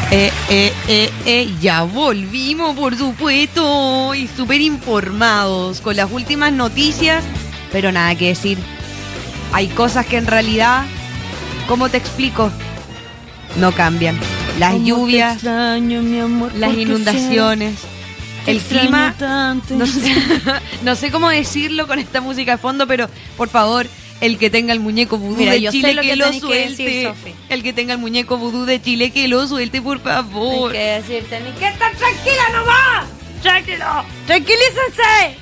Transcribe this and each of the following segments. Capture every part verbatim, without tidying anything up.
Eh, eh, eh, eh, ya volvimos, por supuesto, y súper informados con las últimas noticias, pero nada que decir. Hay cosas que en realidad, ¿cómo te explico? No cambian. Las lluvias, extraño, mi amor, las inundaciones, el clima, no sé, no sé cómo decirlo con esta música de fondo, pero por favor, el que tenga el muñeco vudú Mira, de yo Chile sé lo que, que lo tenés que suelte. decir, Sofi. El que tenga el muñeco vudú de Chile que lo suelte, por favor. Hay que decirte, ni que estar tranquila nomás. Tranquilo. Tranquilícense.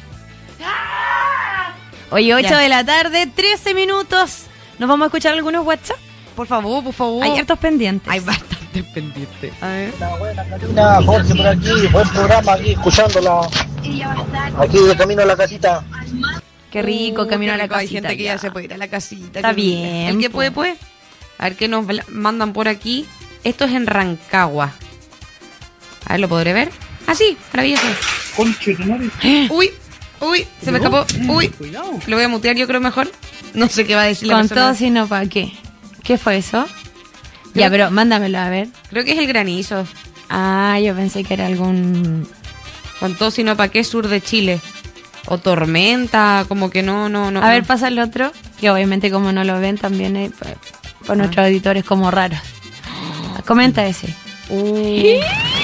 Oye, ocho Ya. de la tarde, trece minutos. ¿Nos vamos a escuchar algunos WhatsApp? Por favor, por favor. Hay hartos pendientes. Hay bastantes pendientes. A ver. Buena, buena, Karina, Jorge por aquí, buen programa aquí, escuchándola. Aquí de camino a la casita. Qué rico, Uh, camino qué a la rico. casita. Hay gente que ya ya. se puede ir a la casita. Está qué rico. bien, El que po. puede, puede. A ver qué nos bla- mandan por aquí. Esto es en Rancagua. A ver, ¿lo podré ver? Ah, sí, maravilloso. Uy, uy, se me escapó. Uy, lo voy a mutear yo creo mejor. No sé qué va a decir la Con persona. todo, sino para qué. ¿Qué fue eso? Creo Ya, pero mándamelo a ver. Creo que es el granizo. Ah, yo pensé que era algún... Con todo, sino para qué, sur de Chile. O tormenta, como que no, no, no. A ver, no. pasa el otro. Que obviamente como no lo ven, también hay pa- Ah. para nuestros auditores como raros. Comenta ese. Uh.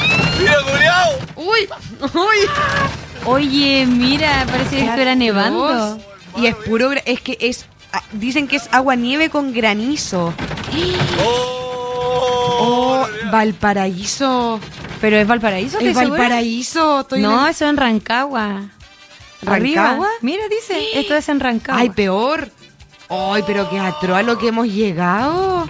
Uy, uy. Oye, mira, parece que estuviera nevando. Y es puro, gra- es que es, ah, dicen que es agua nieve con granizo. Oh, Valparaíso. Pero es Valparaíso, Es ¿estás segura? Valparaíso. Estoy No, en- eso es en Rancagua. ¿Rancagua? Arriba. Mira, dice, esto es en Rancagua. Ay, peor. Ay, pero qué atroz a lo que hemos llegado.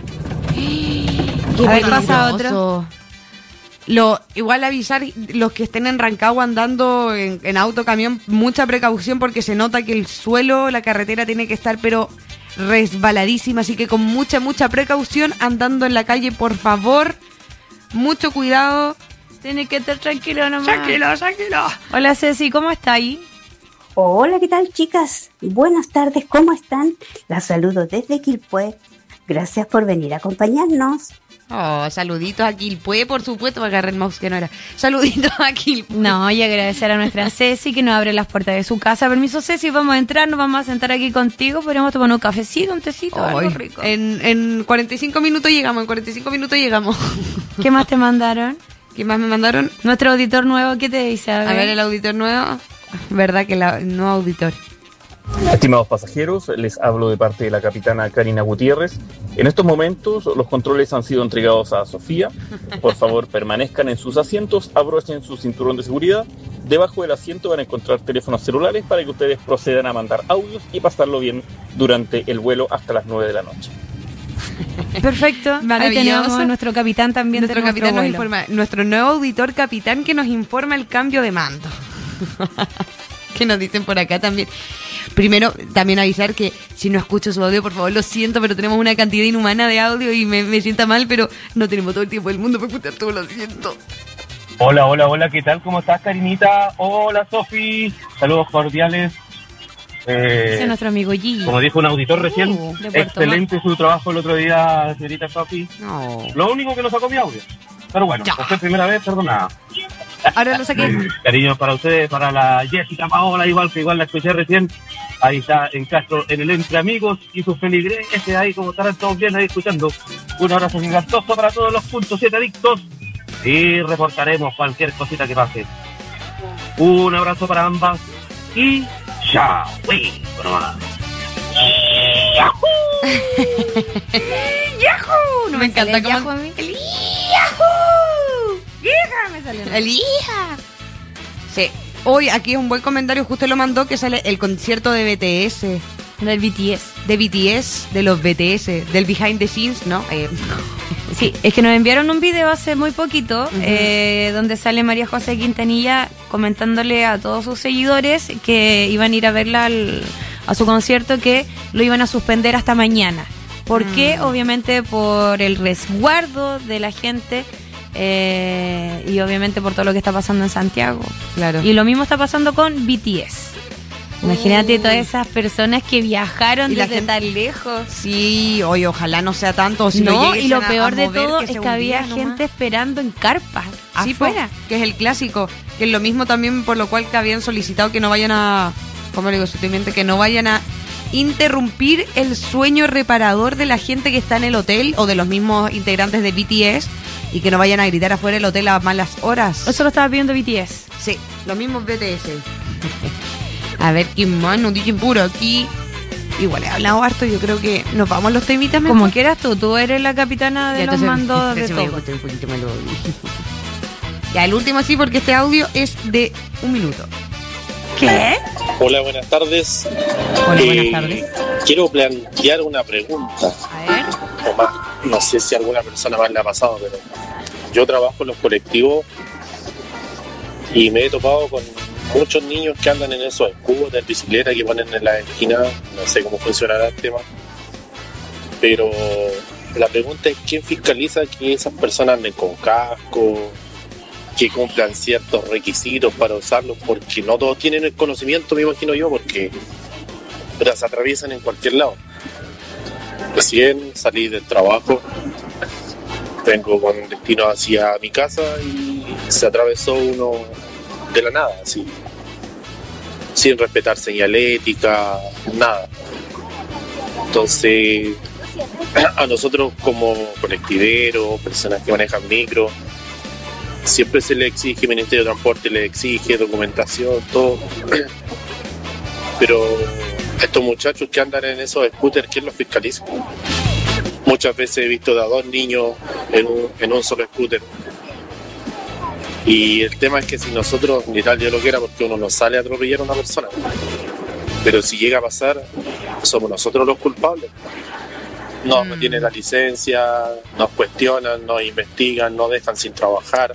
Qué A ver, pasa peligroso. Lo, igual avisar los que estén en Rancagua andando en, en auto, camión, mucha precaución porque se nota que el suelo, la carretera tiene que estar pero resbaladísima, así que con mucha, mucha precaución andando en la calle, por favor, mucho cuidado. Tiene que estar tranquilo nomás. Tranquilo, tranquilo. Hola Ceci, ¿cómo está ahí? Hola, ¿qué tal, chicas? Buenas tardes, ¿cómo están? Las saludo desde Quilpué. Gracias por venir a acompañarnos. Oh, saluditos a Quilpué, por supuesto, agarré el mouse que no era. Saluditos a Quilpué. No, y agradecer a nuestra Ceci que nos abre las puertas de su casa. Permiso, Ceci, vamos a entrar, nos vamos a sentar aquí contigo. Podríamos tomar un cafecito, un tecito, Ay, algo rico. En, en cuarenta y cinco minutos llegamos, en cuarenta y cinco minutos llegamos. ¿Qué más te mandaron? ¿Qué más me mandaron? Nuestro auditor nuevo, ¿qué te dice? A ver, A ver, el auditor nuevo. ¿Verdad que la, el nuevo auditor? Estimados pasajeros, les hablo de parte de la capitana Karina Gutiérrez. En estos momentos los controles han sido entregados a Sofía. Por favor, permanezcan en sus asientos, abrochen su cinturón de seguridad. Debajo del asiento van a encontrar teléfonos celulares para que ustedes procedan a mandar audios y pasarlo bien durante el vuelo hasta las nueve de la noche. Perfecto. Ahí Maravilloso. tenemos a nuestro capitán también. Nuestro de capitán nos vuelo. informa, nuestro nuevo auditor capitán que nos informa el cambio de mando. Que nos dicen por acá también. Primero, también avisar que si no escucho su audio, por favor, lo siento, pero tenemos una cantidad inhumana de audio y me, me sienta mal, pero no tenemos todo el tiempo del mundo para escuchar todo, lo siento. Hola, hola, hola, ¿qué tal? ¿Cómo estás, Karinita? Hola, Sofi. Saludos cordiales. Eh, Ese es nuestro amigo Gigi. como dijo un auditor recién, Uh, de Puerto excelente su trabajo el otro día, señorita Sofi. No. Lo único que no sacó mi audio. Pero bueno, Ya. por ser primera vez, perdonada. Ahora lo saqué. Cariños para ustedes, para la Jessica Paola, igual que igual la escuché recién. Ahí está en Castro, en el Entre Amigos y sus feligreses, ahí como estarán todos bien ahí escuchando. Un abrazo gigantoso para todos los puntos siete adictos y reportaremos cualquier cosita que pase. Un abrazo para ambas y chao. Uy, bueno, más. ¡Yahoo! No Me encanta sale cómo- Yahoo a mí. El ¡Yahoo! ¡Hija! Me salió. ¡El hija! Sí. Hoy aquí es un buen comentario, justo lo mandó, que sale el concierto de B T S. Del B T S. De B T S, de los B T S, del behind the scenes, ¿no? Eh, Sí, es que nos enviaron un video hace muy poquito eh, donde sale María José Quintanilla comentándole a todos sus seguidores que iban a ir a verla al- a su concierto, que lo iban a suspender hasta mañana. ¿Por qué? Obviamente por el resguardo de la gente eh, y obviamente por todo lo que está pasando en Santiago. claro. Y lo mismo está pasando con B T S. Imagínate todas esas personas que viajaron Y la desde gente- tan lejos. Sí, oye, ojalá no sea tanto. o Si no, lo y lo lleguesen a- peor a de mover, todo que es se que había hundiera nomás. gente esperando en carpas Sí, po, afuera. que es el clásico, que es lo mismo también por lo cual que habían solicitado que no vayan a, como le digo sutilmente, que no vayan a interrumpir el sueño reparador de la gente que está en el hotel o de los mismos integrantes de B T S y que no vayan a gritar afuera del hotel a malas horas. Eso lo estaba pidiendo B T S. Sí, los mismos B T S. A ver, ¿quién más? No dije puro aquí. Igual he hablado harto, yo creo que nos vamos a los temitas mejor. Como quieras tú, tú eres la capitana de Ya, los entonces- mandos de entonces me todo. gusta un poquito más lo- Ya, el último sí, porque este audio es de un minuto. ¿Qué? Hola, buenas tardes. Hola, Eh, buenas tardes. Quiero plantear una pregunta, A ver. o más, no sé si a alguna persona más le ha pasado, pero yo trabajo en los colectivos y me he topado con muchos niños que andan en esos escudos de bicicleta que ponen en la esquina, no sé cómo funcionará el tema, pero la pregunta es ¿quién fiscaliza que esas personas anden con casco, que cumplan ciertos requisitos para usarlos? Porque no todos tienen el conocimiento, me imagino yo, porque las atraviesan en cualquier lado. Recién salí del trabajo, vengo con destino hacia mi casa y se atravesó uno de la nada, así, sin respetar señalética, nada. Entonces, a nosotros como colectiveros, personas que manejan micro, siempre se le exige, el Ministerio de Transporte le exige documentación, todo. Pero estos muchachos que andan en esos scooters, ¿quién los fiscaliza? Muchas veces he visto de a dos niños en un, en un solo scooter. Y el tema es que si nosotros, ni tal yo lo quiera, porque uno no sale a atropellar a una persona, pero si llega a pasar, somos nosotros los culpables. No, no tienen la licencia, nos cuestionan, nos investigan, nos dejan sin trabajar.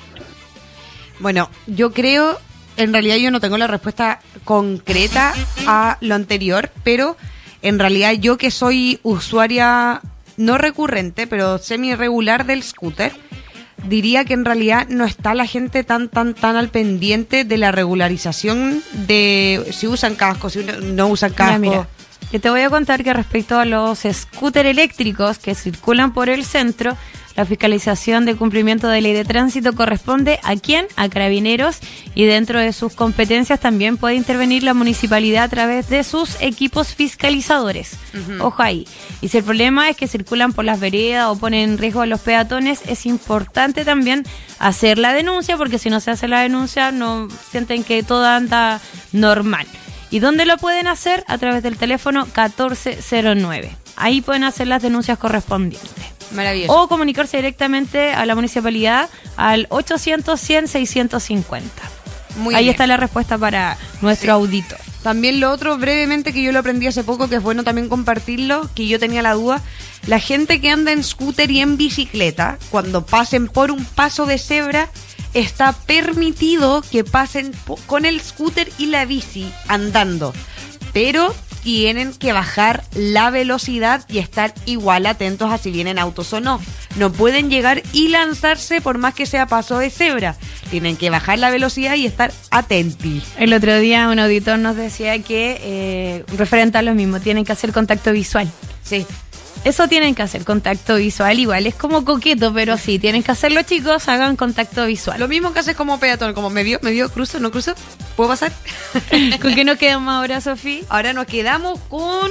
Bueno, yo creo, en realidad yo no tengo la respuesta concreta a lo anterior, pero en realidad yo que soy usuaria no recurrente, pero semi-regular del scooter, diría que en realidad no está la gente tan, tan, tan al pendiente de la regularización de si usan casco, si no usan casco. Mira, mira. Yo te voy a contar que respecto a los scooters eléctricos que circulan por el centro, la fiscalización de cumplimiento de ley de tránsito corresponde a quién, a Carabineros, y dentro de sus competencias también puede intervenir la municipalidad a través de sus equipos fiscalizadores. Uh-huh. Ojo ahí. Y si el problema es que circulan por las veredas o ponen en riesgo a los peatones, es importante también hacer la denuncia, porque si no se hace la denuncia no sienten que todo anda normal. ¿Y dónde lo pueden hacer? A través del teléfono catorce cero nueve. Ahí pueden hacer las denuncias correspondientes. Maravilloso. O comunicarse directamente a la municipalidad al ochocientos, cien, seiscientos cincuenta. Muy Ahí bien. está la respuesta para nuestro Sí. auditor. También lo otro, brevemente, que yo lo aprendí hace poco, que es bueno también compartirlo, que yo tenía la duda, la gente que anda en scooter y en bicicleta, cuando pasen por un paso de cebra, está permitido que pasen po- con el scooter y la bici andando, pero tienen que bajar la velocidad y estar igual atentos a si vienen autos o no. No pueden llegar y lanzarse por más que sea paso de cebra. Tienen que bajar la velocidad y estar atentos. El otro día un auditor nos decía que, eh, referente a lo mismo, tienen que hacer contacto visual. Sí. Eso tienen que hacer, contacto visual. Igual es como coqueto, pero sí, tienen que hacerlo, chicos, hagan contacto visual. Lo mismo que haces como peatón, como me vio, me vio, cruzo, no cruzo, ¿puedo pasar? ¿Con qué nos quedamos ahora, Sofía? Ahora nos quedamos con...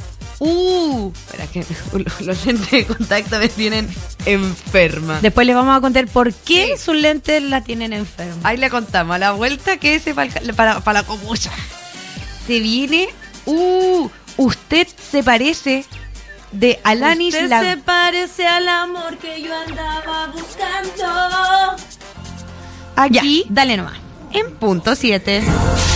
Uh, espera que los lentes de contacto me tienen enferma. Después les vamos a contar por qué Sí. sus lentes la tienen enferma. Ahí le contamos, a la vuelta que ese para, para, para la comucha. Se viene... Uh, usted se parece... de Alanis Usted la... se parece al amor que yo andaba buscando. Aquí Ya, dale nomás. en punto siete.